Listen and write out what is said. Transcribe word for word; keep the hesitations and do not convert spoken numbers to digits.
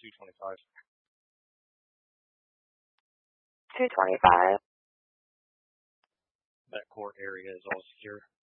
two twenty-five. two twenty-five. That court area is all secure.